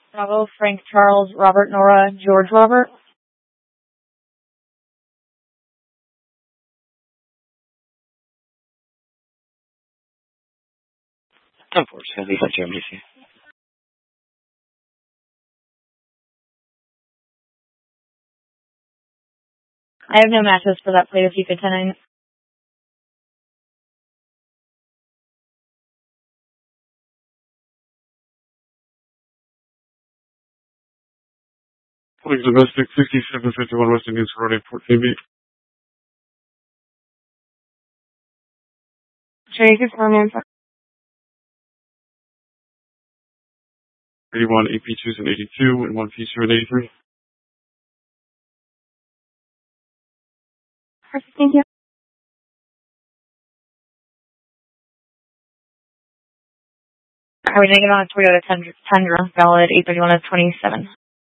Bravo, Frank, Charles, Robert, Nora, George, Robert. Unfortunately, that's Germany. I have no matches for that plate if you could 10. 40 domestic, 6751 West Indies, Road 14 B. Jacob Ormond. 81 AP2s and 82, and 1 P2 and 83. Perfect, thank you. I would make it on a Toyota Tundra, valid 831 of 27.